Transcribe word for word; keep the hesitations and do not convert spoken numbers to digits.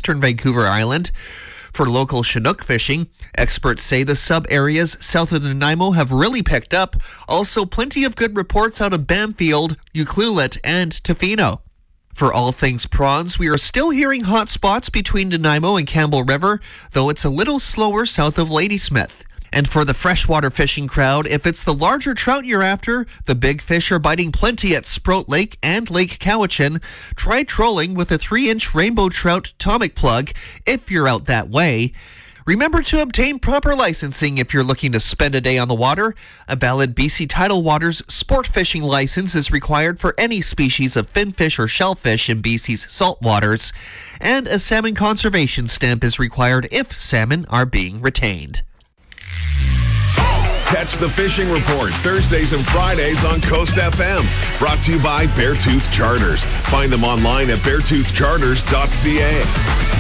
eastern Vancouver Island. For local Chinook fishing, experts say the sub-areas south of Nanaimo have really picked up. Also, plenty of good reports out of Bamfield, Ucluelet, and Tofino. For all things prawns, we are still hearing hot spots between Nanaimo and Campbell River, though it's a little slower south of Ladysmith. And for the freshwater fishing crowd, if it's the larger trout you're after, the big fish are biting plenty at Sprout Lake and Lake Cowichan. Try trolling with a three-inch rainbow trout Tomic plug if you're out that way. Remember to obtain proper licensing if you're looking to spend a day on the water. A valid B C Tidal Waters sport fishing license is required for any species of finfish or shellfish in B C's salt waters. And a salmon conservation stamp is required if salmon are being retained. Catch the Fishing Report Thursdays and Fridays on Coast F M. Brought to you by Beartooth Charters. Find them online at beartooth charters dot c a.